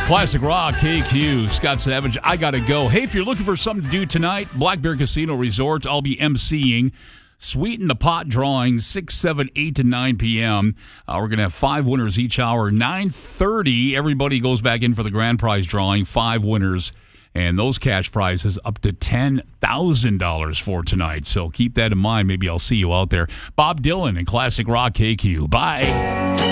Classic Rock, KQ, Scott Savage. I got to go. Hey, if you're looking for something to do tonight, Black Bear Casino Resort, I'll be emceeing Sweeten the Pot drawing 6, 7, 8 to 9 p.m. We're going to have 5 winners each hour. 9:30, everybody goes back in for the grand prize drawing, 5 winners. And those cash prizes up to $10,000 for tonight. So keep that in mind. Maybe I'll see you out there. Bob Dylan and Classic Rock, KQ. Bye.